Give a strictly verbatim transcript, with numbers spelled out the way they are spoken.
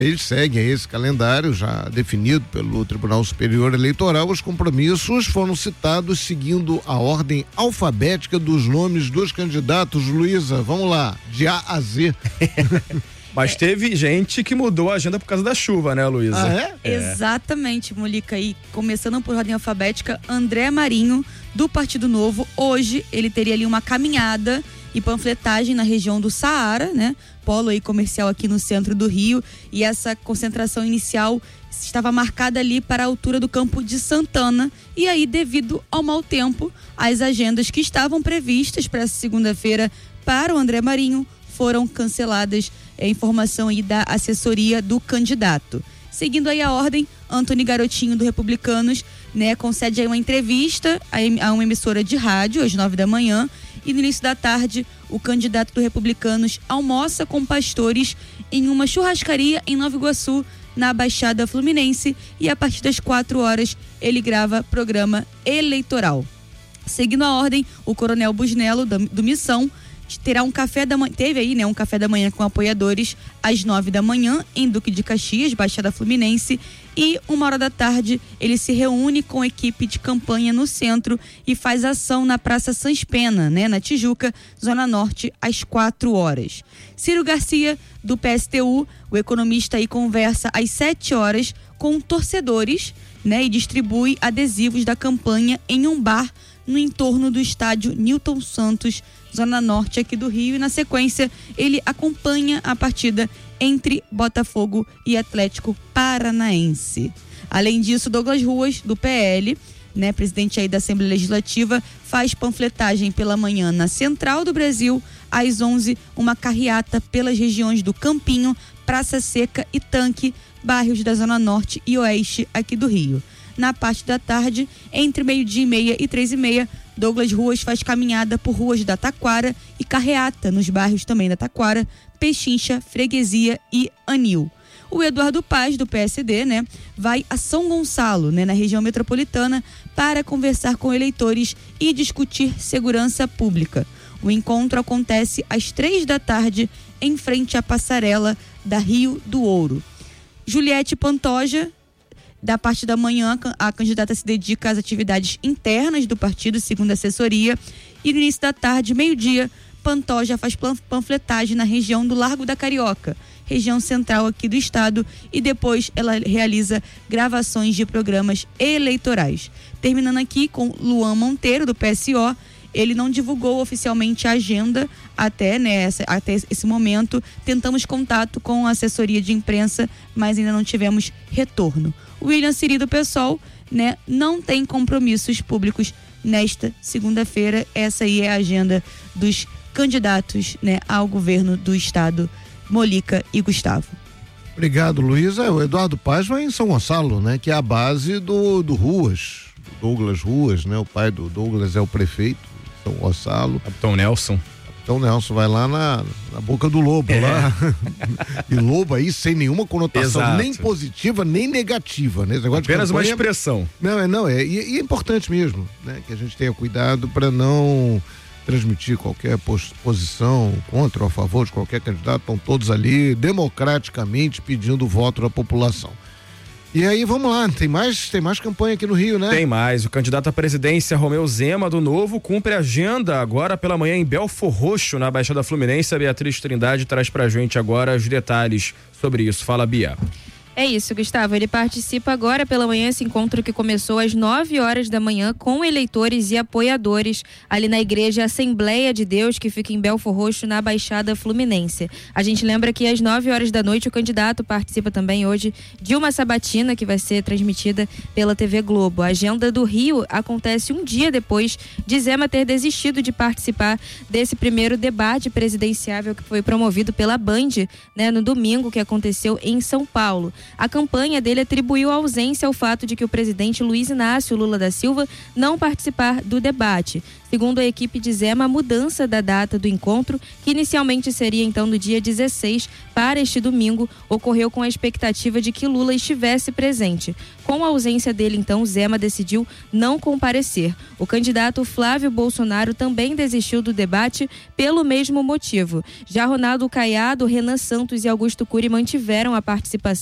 Eles seguem esse calendário já definido pelo Tribunal Superior Eleitoral. Os compromissos foram citados seguindo a ordem alfabética dos nomes dos candidatos. Luísa, vamos lá, de A a Z. Mas teve gente que mudou a agenda por causa da chuva, né, Luísa? Ah, é? é? Exatamente, Molica. E começando por ordem alfabética, André Marinho, do Partido Novo. Hoje ele teria ali uma caminhada e panfletagem na região do Saara, né? Polo aí comercial aqui no centro do Rio, e essa concentração inicial estava marcada ali para a altura do Campo de Santana, e aí, devido ao mau tempo, as agendas que estavam previstas para essa segunda-feira para o André Marinho foram canceladas. É informação aí da assessoria do candidato. Seguindo aí a ordem, Antony Garotinho, do Republicanos, né, concede aí uma entrevista a uma emissora de rádio às nove da manhã, e no início da tarde o candidato do Republicanos almoça com pastores em uma churrascaria em Nova Iguaçu, na Baixada Fluminense, e a partir das quatro horas ele grava programa eleitoral. Seguindo a ordem, o Coronel Busnello, do, do Missão, terá um café da manhã, teve aí, né, um café da manhã com apoiadores às nove da manhã em Duque de Caxias, Baixada Fluminense, e uma hora da tarde ele se reúne com a equipe de campanha no centro e faz ação na Praça Sans Pena, né, na Tijuca, Zona Norte, às quatro horas. Ciro Garcia, do P S T U, o economista aí conversa às sete horas com torcedores, né, e distribui adesivos da campanha em um bar no entorno do estádio Newton Santos, Zona Norte aqui do Rio, e na sequência ele acompanha a partida entre Botafogo e Atlético Paranaense. Além disso, Douglas Ruas, do P L, né, presidente aí da Assembleia Legislativa, faz panfletagem pela manhã na Central do Brasil, às onze, uma carreata pelas regiões do Campinho, Praça Seca e Tanque, bairros da Zona Norte e Oeste aqui do Rio. Na parte da tarde, entre meio-dia e meia e três e meia, Douglas Ruas faz caminhada por ruas da Taquara e carreata nos bairros também da Taquara, Pechincha, Freguesia e Anil. O Eduardo Paz, do P S D, né, vai a São Gonçalo, né, na região metropolitana, para conversar com eleitores e discutir segurança pública. O encontro acontece às três da tarde, em frente à passarela da Rio do Ouro. Juliette Pantoja, da parte da manhã, a candidata se dedica às atividades internas do partido, segundo a assessoria, e no início da tarde, meio-dia, Pantoja faz panfletagem na região do Largo da Carioca, região central aqui do estado, e depois ela realiza gravações de programas eleitorais. Terminando aqui com Luan Monteiro, do P S O, ele não divulgou oficialmente a agenda até, né, até esse momento. Tentamos contato com a assessoria de imprensa, mas ainda não tivemos retorno. O William Siri, do PSOL, né, não tem compromissos públicos nesta segunda-feira. Essa aí é a agenda dos candidatos, né, ao governo do estado, Molica e Gustavo. Obrigado, Luísa. O Eduardo Paz vai em São Gonçalo, né, que é a base do, do Ruas, do Douglas Ruas, né? O pai do Douglas é o prefeito de São Gonçalo. Capitão Nelson. Capitão Nelson vai lá na, na boca do lobo, é. lá. E lobo aí sem nenhuma conotação, exato, nem positiva, nem negativa, né? Esse negócio apenas de campanha, uma expressão. Não, é, não, é, e, e é importante mesmo, né? Que a gente tenha cuidado para não transmitir qualquer posição contra ou a favor de qualquer candidato. Estão todos ali democraticamente pedindo o voto da população. E aí, vamos lá, tem mais, tem mais campanha aqui no Rio, né? Tem mais. O candidato à presidência, Romeu Zema, do Novo, cumpre a agenda agora pela manhã em Belfor Roxo, na Baixada Fluminense. A Beatriz Trindade traz pra gente agora os detalhes sobre isso. Fala, Bia. É isso, Gustavo. Ele participa agora pela manhã, esse encontro que começou às nove horas da manhã com eleitores e apoiadores ali na Igreja Assembleia de Deus, que fica em Belfor Roxo, na Baixada Fluminense. A gente lembra que às nove horas da noite o candidato participa também hoje de uma sabatina que vai ser transmitida pela T V Globo. A agenda do Rio acontece um dia depois de Zema ter desistido de participar desse primeiro debate presidenciável que foi promovido pela Band, né, no domingo, que aconteceu em São Paulo. A campanha dele atribuiu a ausência ao fato de que o presidente Luiz Inácio Lula da Silva não participar do debate. Segundo a equipe de Zema, a mudança da data do encontro, que inicialmente seria então no dia dezesseis para este domingo, ocorreu com a expectativa de que Lula estivesse presente. Com a ausência dele, então, Zema decidiu não comparecer. O candidato Flávio Bolsonaro também desistiu do debate pelo mesmo motivo. Já Ronaldo Caiado, Renan Santos e Augusto Cury mantiveram a participação